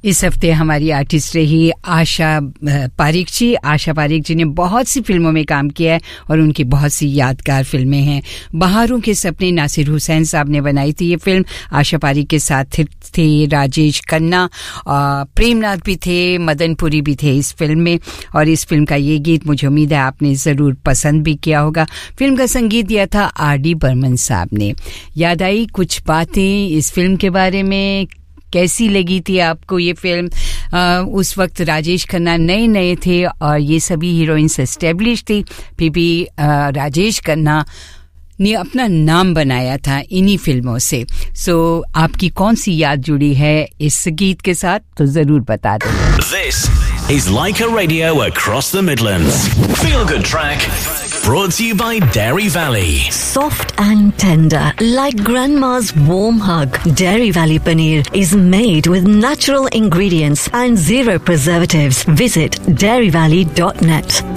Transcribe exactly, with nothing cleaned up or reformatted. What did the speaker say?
इस हफ्ते हमारी आर्टिस्ट रही आशा पारिक जी। आशा पारिक जी ने बहुत सी फिल्मों में काम किया है और उनकी बहुत सी यादगार फिल्में हैं। बहारों के सपने नासिर हुसैन साहब ने बनाई थी ये फिल्म। आशा पारिक के साथ थे राजेश खन्ना, प्रेमनाथ भी थे, मदनपुरी भी थे इस फिल्म में। और इस फिल्म का ये गीत मुझे उम्मीद है आपने ज़रूर पसंद भी किया होगा। फिल्म का संगीत दिया था आर डी बर्मन साहब ने। याद आई कुछ बातें इस फिल्म के बारे में? कैसी लगी थी आपको ये फिल्म? आ, उस वक्त राजेश खन्ना नए नए थे और ये सभी हीरोइंस एस्टेब्लिश थी, फिर भी आ, राजेश खन्ना ने अपना नाम बनाया था इन्हीं फिल्मों से। सो आपकी कौन सी याद जुड़ी है इस गीत के साथ तो जरूर बता दें। This is Leica Radio across the Midlands. Feel good track. Brought to you by Dairy Valley. Soft and tender, like grandma's warm hug. Dairy Valley paneer is made with natural ingredients and zero preservatives. Visit dairy valley dot net.